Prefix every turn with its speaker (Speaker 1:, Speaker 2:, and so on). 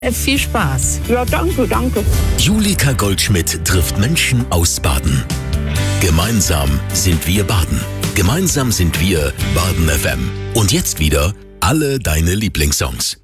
Speaker 1: Viel Spaß.
Speaker 2: Ja, danke, danke.
Speaker 3: Julika Goldschmidt trifft Menschen aus Baden. Gemeinsam sind wir Baden. Gemeinsam sind wir Baden FM. Und jetzt wieder alle deine Lieblingssongs.